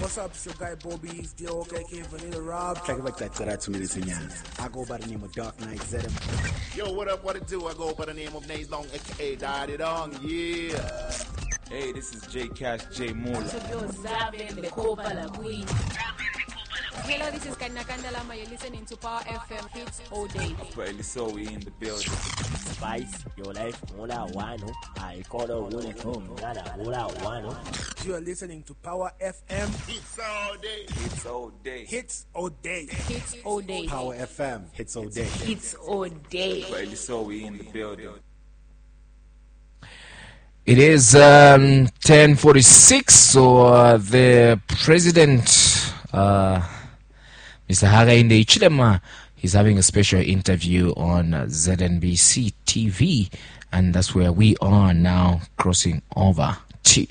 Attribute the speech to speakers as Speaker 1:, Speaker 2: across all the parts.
Speaker 1: What's up, it's your guy Bobby's the OKK Vanilla Rob.
Speaker 2: Check it back that got 2 minutes in hands. I go by the name of Dark Knight Zedem.
Speaker 3: Yo, what up, what it do? I go by the name of Naze Long, aka Daddy Dong, yeah.
Speaker 4: Hey, this is J Cash J Mola.
Speaker 5: Hello, this is Kanya Kandalama. You're listening to Power FM Hits All Day.
Speaker 4: But so we in the building.
Speaker 6: Spice, your life, Mola Wano. I call her Mola home. Mola Wano.
Speaker 1: You are listening to Power FM
Speaker 3: Hits all day.
Speaker 4: Hits all day.
Speaker 1: Hits all day.
Speaker 5: Hits All Day.
Speaker 2: Power FM, hits all day.
Speaker 5: Hits All Day.
Speaker 4: But so we in the building.
Speaker 7: It is 10:46. So the president, Mr. Hakainde Hichilema, he's having a special interview on ZNBC TV, and that's where we are now crossing over to.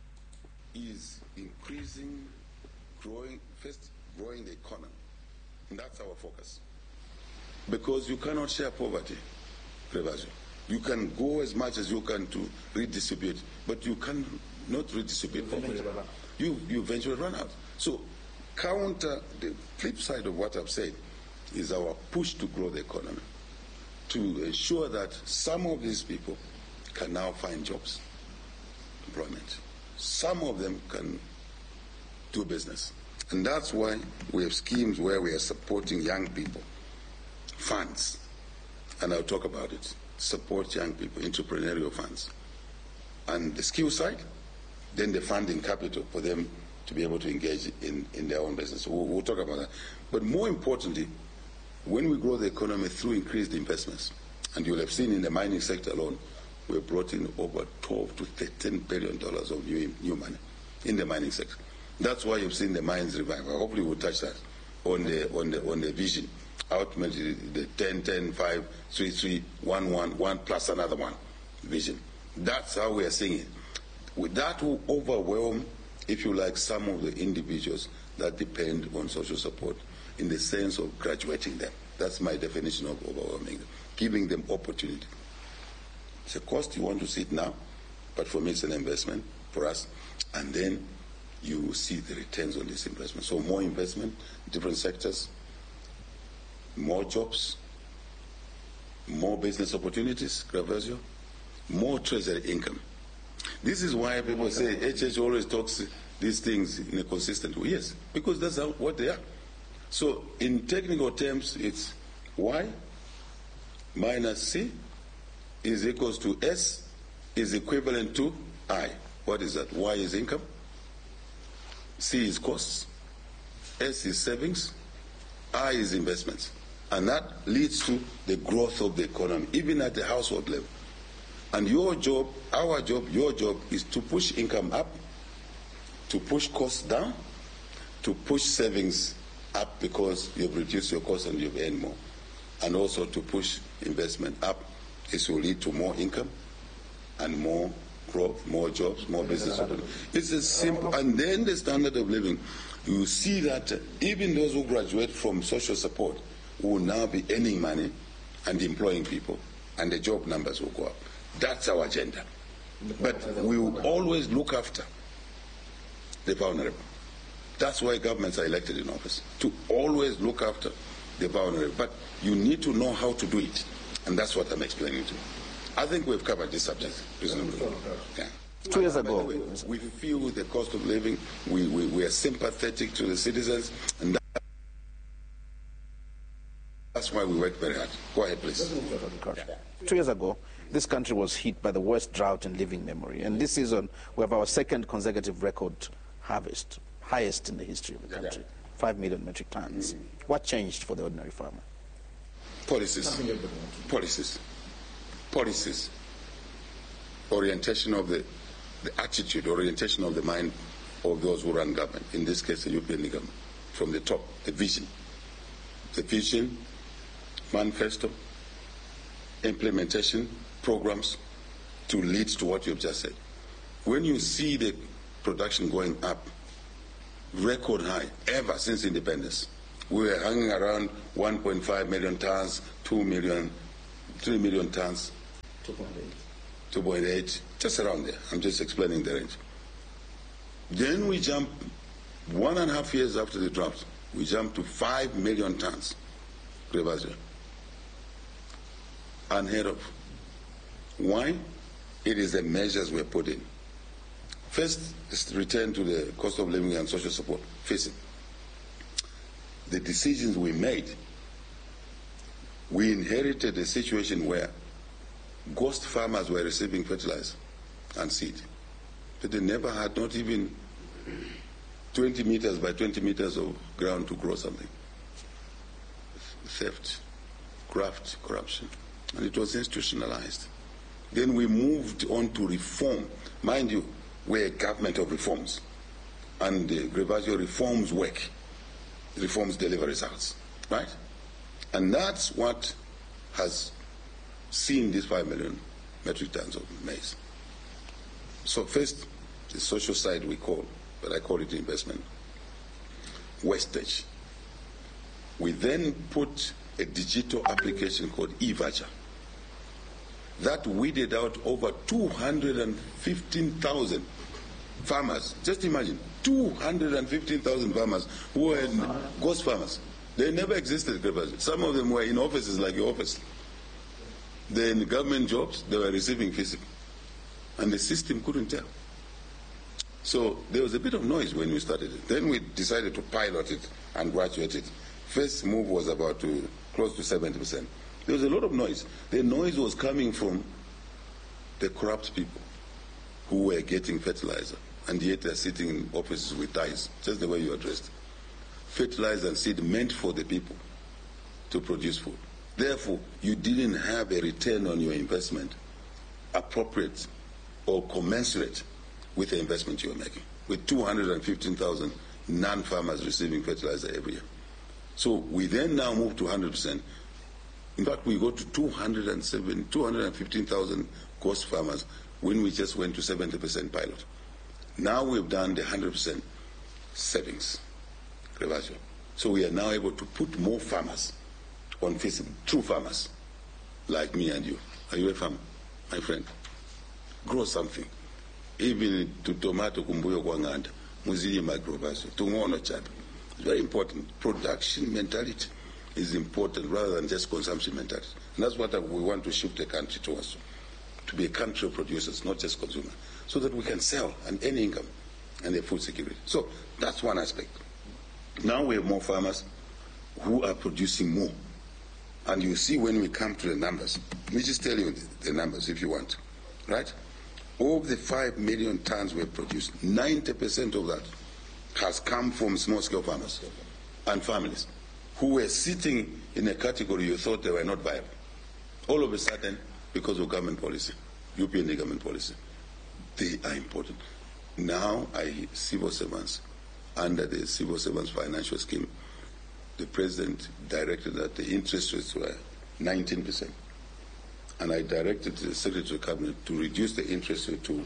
Speaker 8: Is increasing, growing the economy. And that's our focus. Because you cannot share poverty, Prevasion. You can go as much as you can to redistribute, but you cannot redistribute poverty. You eventually run out. So counter the flip side of what I've said is our push to grow the economy, to ensure that some of these people can now find jobs, employment. Some of them can do business. And that's why we have schemes where we are supporting young people, funds, and I'll talk about it. Support young people, entrepreneurial funds. And the skill side, then the funding capital for them to be able to engage in their own business. We'll talk about that. But more importantly, when we grow the economy through increased investments, and you'll have seen in the mining sector alone, we've brought in over $12 to $13 billion of new money in the mining sector. That's why you've seen the mines revive. Hopefully we'll touch that on the vision. Ultimately, the 10-10-5, 3-3, 1-1, 1 plus another 1 vision. That's how we are seeing it. With that will overwhelm, if you like, some of the individuals that depend on social support in the sense of graduating them. That's my definition of overwhelming them, giving them opportunity. It's a cost you want to see it now, but for me it's an investment for us. And then you see the returns on this investment. So more investment, different sectors, more jobs, more business opportunities, Gravezio, more treasury income. This is why people say HH always talks these things in a consistent way. Yes, because that's what they are. So in technical terms, it's Y minus C is equals to S is equivalent to I. What is that? Y is income, C is costs, S is savings, I is investments. And that leads to the growth of the economy, even at the household level. And your job, our job, your job is to push income up, to push costs down, to push savings up because you've reduced your costs and you've earned more. And also to push investment up. This will lead to more income and more growth, more jobs, more business. It's as simple. And then the standard of living, you see that even those who graduate from social support will now be earning money and employing people, and the job numbers will go up. That's our agenda. But we will always look after the vulnerable. That's why governments are elected in office, to always look after the vulnerable. But you need to know how to do it, and that's what I'm explaining to you. I think we've covered this subject reasonably. Yeah.
Speaker 2: 2 years ago,
Speaker 8: we feel the cost of living. We are sympathetic to the citizens, and that's why we work very hard. Go ahead, please.
Speaker 2: 2 years ago, this country was hit by the worst drought in living memory. And this season, we have our second consecutive record harvest, highest in the history of the country, 5 million metric tons. What changed for the ordinary farmer?
Speaker 8: Policies. Orientation of the attitude, orientation of the mind of those who run government. In this case, the European government. From the top, the vision. The vision, manifesto, implementation, programs to lead to what you've just said. When you see the production going up, record high, ever since independence, we were hanging around 1.5 million tons, 2 million, 3 million tons. 2.8, just around there. I'm just explaining the range. Then we jump 1.5 years after the drought, we jumped to 5 million tons. Unheard of. Why? It is the measures we're put in. First, let's return to the cost of living and social support. Face it. The decisions we made, we inherited a situation where ghost farmers were receiving fertilizer and seed, but they never had not even 20 meters by 20 meters of ground to grow something. Theft, graft, corruption, and it was institutionalized. Then we moved on to reform. Mind you, we're a government of reforms, and the Grevasio reforms work. Reforms deliver results, right? And that's what has seen these 5 million metric tons of maize. So first, the social side we call, but I call it investment, wastage. We then put a digital application called eVoucher that weeded out over 215,000 farmers. Just imagine, 215,000 farmers who were ghost farmers. They never existed. Some of them were in offices like your office. They're in government jobs, they were receiving FISIP. And the system couldn't tell. So there was a bit of noise when we started it. Then we decided to pilot it and graduate it. First move was about close to 70%. There was a lot of noise. The noise was coming from the corrupt people who were getting fertilizer, and yet they're sitting in offices with ties, just the way you addressed. Fertilizer and seed meant for the people to produce food. Therefore, you didn't have a return on your investment appropriate or commensurate with the investment you were making, with 215,000 non-farmers receiving fertilizer every year. So we then now move to 100%. In fact, we go to 215,000 ghost farmers when we just went to 70% pilot. Now we've done the 100% savings. So we are now able to put more farmers on FISIP, true farmers, like me and you. Are you a farmer, my friend? Grow something. Even to tomato kumbuyo kwa nganda, muzili magrovaso, tungono chapa. It's very important. Production mentality is important rather than just consumption mentality. And that's what we want to shift the country towards, to be a country of producers, not just consumers, so that we can sell and earn income and the food security. So that's one aspect. Now we have more farmers who are producing more. And you see when we come to the numbers, let me just tell you the numbers if you want, right? Of the 5 million tons we produced, 90% of that has come from small-scale farmers and families who were sitting in a category you thought they were not viable. All of a sudden, because of government policy, UPND government policy, they are important. Now, civil servants, under the civil servants financial scheme, the president directed that the interest rates were 19%. And I directed the Secretary of Cabinet to reduce the interest rate to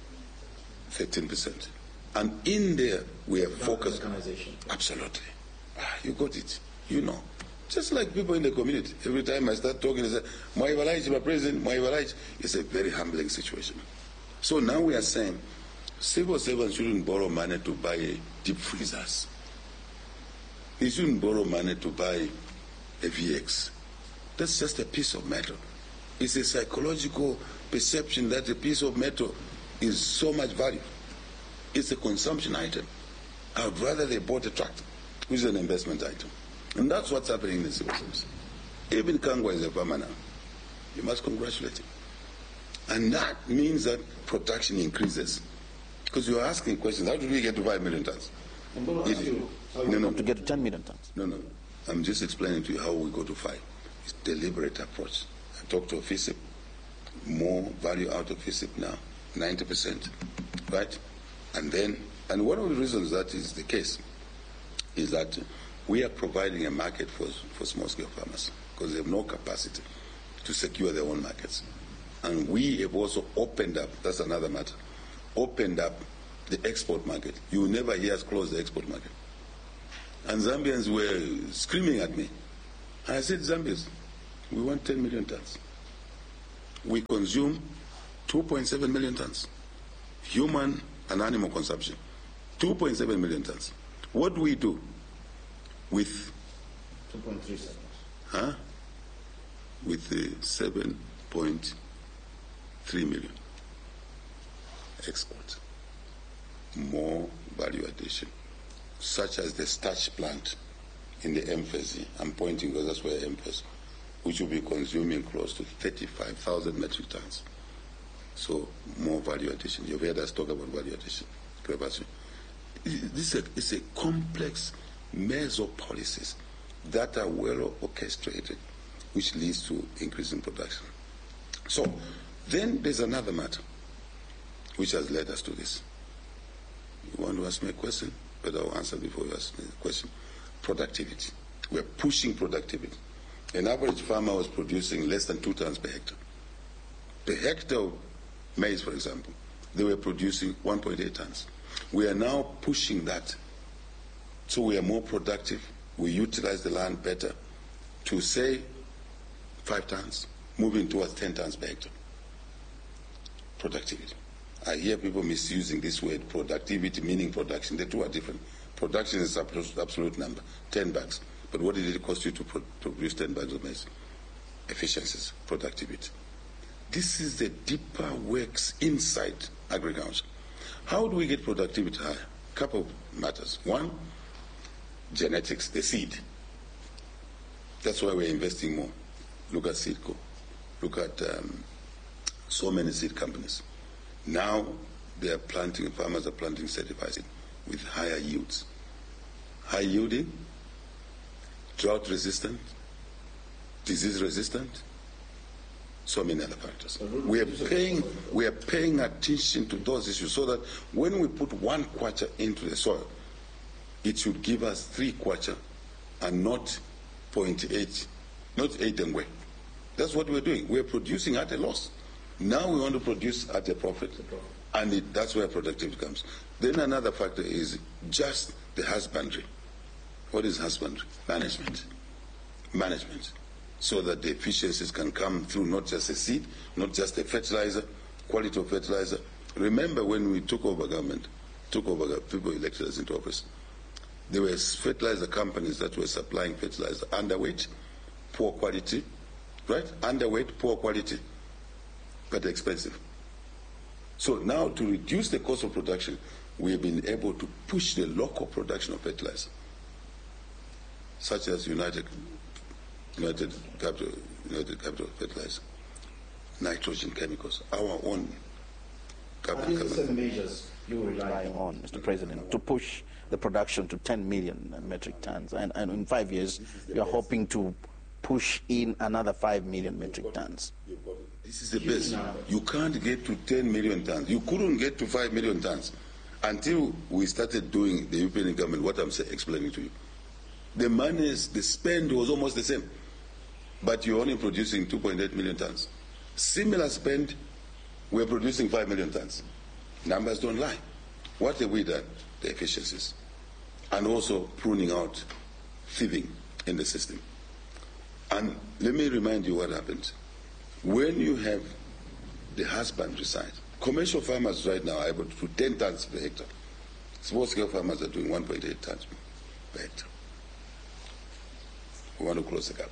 Speaker 8: 13%. And in there, we have focused. Absolutely. You got it. You know. Just like people in the community. Every time I start talking, they say, Mwaivalaichi, my president, Mwaivalaichi. It's a very humbling situation. So now we are saying, civil servants shouldn't borrow money to buy deep freezers. They shouldn't borrow money to buy a VX. That's just a piece of metal. It's a psychological perception that a piece of metal is so much value. It's a consumption item. I would rather they bought a tractor, which is an investment item. And that's what's happening in the civil service. Even Kangwa is a farmer now. You must congratulate him. And that means that production increases. Because you're asking questions, how did we get to 5 million tons?
Speaker 2: No, to get to 10 million tons.
Speaker 8: No. I'm just explaining to you how we go to 5. It's a deliberate approach. I talked to FISIP, more value out of FISIP now, 90%, right? And one of the reasons that is the case is that we are providing a market for small-scale farmers because they have no capacity to secure their own markets. And we have also opened up, that's another matter, opened up the export market. You will never hear us close the export market. And Zambians were screaming at me. And I said, Zambians, we want 10 million tons. We consume 2.7 million tons. Human and animal consumption, 2.7 million tons. What do we do with
Speaker 2: 2.3 seconds.
Speaker 8: With the 7.3 million exports? More value addition, such as the starch plant in the MFEZ. I'm pointing because that's where MFEZ, which will be consuming close to 35,000 metric tons. So more value addition. You've heard us talk about value addition. This is a complex maze of policies that are well orchestrated, which leads to increasing production. So then there's another matter which has led us to this. You want to ask me a question? But I'll answer before you ask me the question. Productivity. We're pushing productivity. An average farmer was producing less than 2 tons per hectare. Per hectare of maize, for example, they were producing 1.8 tons. We are now pushing that, so we are more productive. We utilize the land better to say 5 tons, moving towards 10 tons per hectare. Productivity. I hear people misusing this word productivity, meaning production. The two are different. Production is absolute number, 10 bags. But what did it cost you to produce 10 bags of maize? Efficiencies, productivity. This is the deeper works inside agriculture. How do we get productivity higher? A couple of matters. One, genetics, the seed. That's why we're investing more. Look at Seedco. Look at so many seed companies. Now they are planting, farmers are planting certified seed with higher yields. High yielding, drought resistant, disease resistant, so many other factors. We are paying attention to those issues so that when we put 1 kwacha into the soil, it should give us 3 kwacha and not 0.8, not 8 and way. That's what we're doing. We're producing at a loss. Now we want to produce at a profit, and that's where productivity comes. Then another factor is just the husbandry. What is husbandry? Management. Management. So that the efficiencies can come through not just a seed, not just a fertilizer, quality of fertilizer. Remember when we took over government, people elected us into office, there were fertilizer companies that were supplying fertilizer underweight, poor quality, right? Underweight, poor quality, but expensive. So now to reduce the cost of production, we have been able to push the local production of fertilizer, such as United Capital Fertilizer, nitrogen chemicals, our own
Speaker 2: What are the measures you rely on, Mr. President, to push the production to 10 million metric tons? And in 5 years, you're hoping to push in another 5 million metric tons.
Speaker 8: This is the best. You can't get to 10 million tons. You couldn't get to 5 million tons until we started doing the European government, what I'm explaining to you. The money, the spend was almost the same, but you're only producing 2.8 million tons. Similar spend, we're producing 5 million tons. Numbers don't lie. What have we done? The efficiencies. And also pruning out thieving in the system. And let me remind you what happens. When you have the husbandry side, commercial farmers right now are able to do 10 tons per hectare. Small-scale farmers are doing 1.8 tons per hectare. We want to close the gap.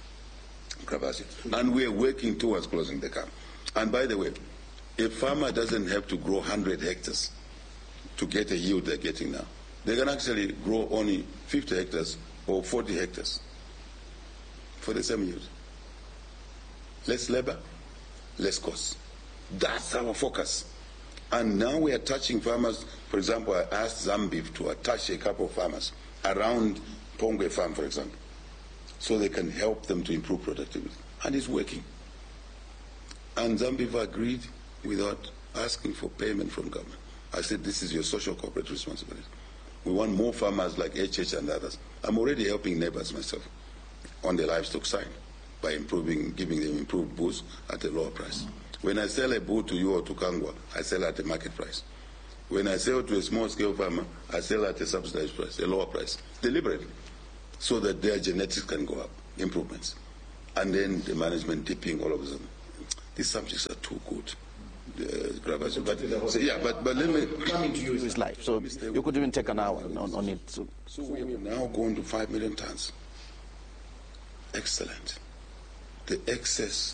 Speaker 8: And we are working towards closing the gap. And by the way, a farmer doesn't have to grow 100 hectares to get a yield they're getting now. They can actually grow only 50 hectares or 40 hectares for the same yield. Less labor, less cost. That's our focus. And now we are touching farmers. For example, I asked Zambif to attach a couple of farmers around Pongwe Farm, for example, so they can help them to improve productivity. And it's working. And Zambif agreed without asking for payment from government. I said, this is your social corporate responsibility. We want more farmers like HH and others. I'm already helping neighbors myself on the livestock side by giving them improved bulls at a lower price. When I sell a bull to you or to Kangwa, I sell at a market price. When I sell to a small-scale farmer, I sell at a subsidized price, a lower price, deliberately, so that their genetics can go up, improvements. And then the management dipping all of them. These subjects are too good. Gravasu. But let me
Speaker 2: coming to you is life. So you could even take an hour on it.
Speaker 8: So we have now gone to 5 million tons. Excellent. The excess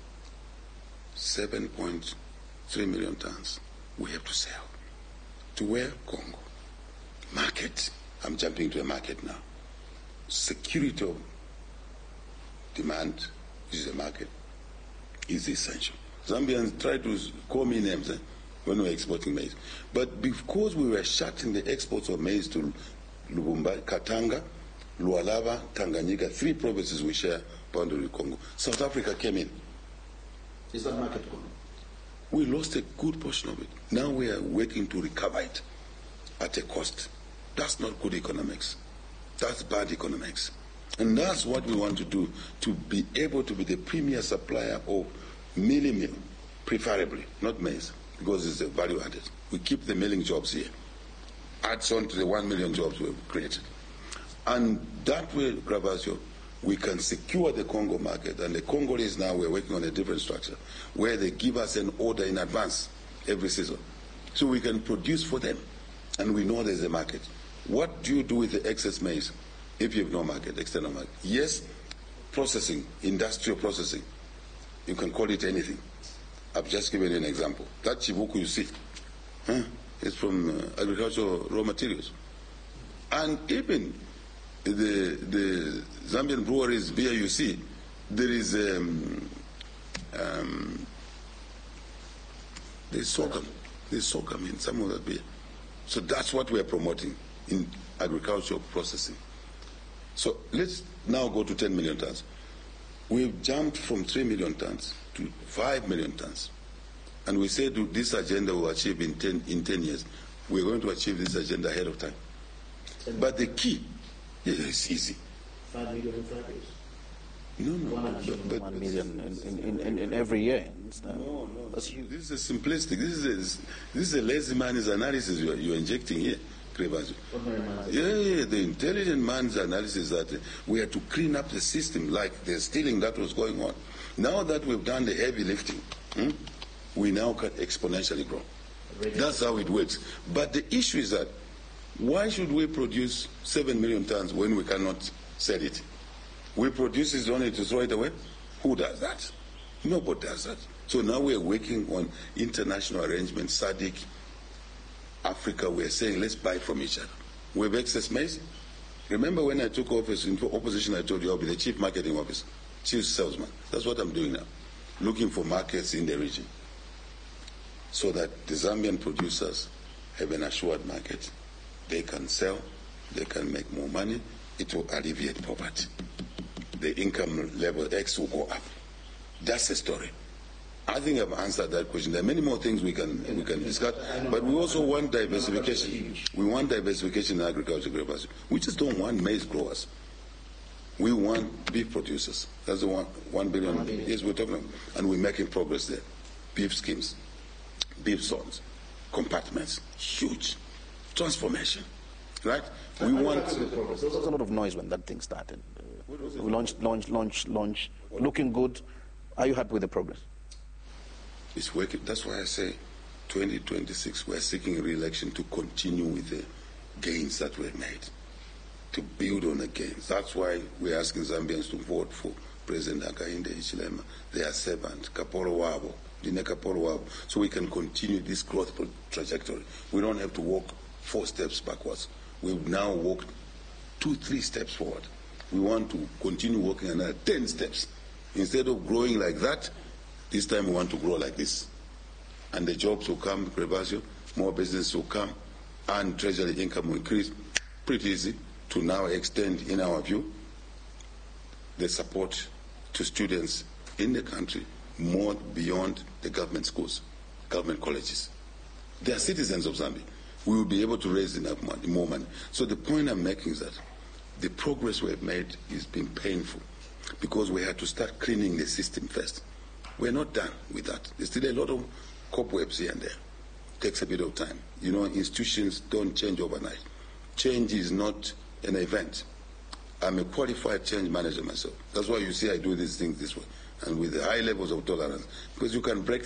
Speaker 8: 7.3 million tons we have to sell. To where? Congo. Market. I'm jumping to a market now. Security of demand, which is a market, is essential. Zambians try to call me names when we were exporting maize. But because we were shutting the exports of maize to Lubumbashi, Katanga, Lualaba, Tanganyika, 3 provinces we share boundary with Congo, South Africa came in.
Speaker 2: Is that market gone?
Speaker 8: We lost a good portion of it. Now we are working to recover it at a cost. That's not good economics. That's bad economics. And that's what we want to do, to be able to be the premier supplier of milling meal, preferably, not maize, because it's a value added. We keep the milling jobs here. Adds on to the 1 million jobs we've created. And that way, Gravasio, we can secure the Congo market. And the Congolese now, we're working on a different structure, where they give us an order in advance every season. So we can produce for them. And we know there's a market. What do you do with the excess maize if you have no market, external market? Yes, processing, industrial processing. You can call it anything. I've just given you an example. That chibuku you see is from agricultural raw materials. And even the Zambian breweries beer you see, there is there's sorghum in some of that beer. So that's what we are promoting in agricultural processing. So let's now go to 10 million tons. We've jumped from 3 million tons to 5 million tons. And we said this agenda will achieve in 10 years. We're going to achieve this agenda ahead of time. But the key, it's easy.
Speaker 2: 5 million in 5 years?
Speaker 8: No. But
Speaker 2: 1 million in every year.
Speaker 8: No. That's huge. This is simplistic. This is a lazy man's analysis you're injecting here. Yeah, the intelligent man's analysis that we have to clean up the system, like the stealing that was going on. Now that we've done the heavy lifting, we now can exponentially grow. That's how it works. But the issue is that why should we produce 7 million tons when we cannot sell it? We produce it only to throw it away? Who does that? Nobody does that. So now we're working on international arrangements, SADC, Africa. We're saying let's buy from each other. We have excess maize. Remember when I took office in opposition, I told you I'll be the chief marketing officer, chief salesman. That's what I'm doing now, looking for markets in the region so that the Zambian producers have an assured market. They can sell, they can make more money. It will alleviate poverty. The income level X will go up. That's the story. I think I've answered that question. There are many more things we can discuss, but we also want diversification. We want diversification in agriculture. We just don't want maize growers. We want beef producers. That's the 1 billion. Yes, we're talking about, and we're making progress there. Beef schemes, beef zones, compartments, huge transformation, right? We want.
Speaker 2: There was a lot of noise when that thing started. We launch, looking good. Are you happy with the progress?
Speaker 8: It's working. That's why I say 2026, we're seeking re-election to continue with the gains that were made, to build on the gains. That's why we're asking Zambians to vote for President Hakainde Hichilema, their servant, Kapolo Wabo, Dine Kapolo Wabo, so we can continue this growth trajectory. We don't have to walk 4 steps backwards. We've now walked 2-3 steps forward. We want to continue walking another 10 steps. Instead of growing like that, this time we want to grow like this. And the jobs will come, Prevasio, more business will come, and treasury income will increase. Pretty easy to now extend, in our view, the support to students in the country more beyond the government schools, government colleges. They are citizens of Zambia. We will be able to raise enough money, more money. So the point I'm making is that the progress we have made has been painful because we had to start cleaning the system first. We're not done with that. There's still a lot of cobwebs here and there. It takes a bit of time. You know, institutions don't change overnight. Change is not an event. I'm a qualified change manager myself. That's why you see I do these things this way and with the high levels of tolerance, because you can break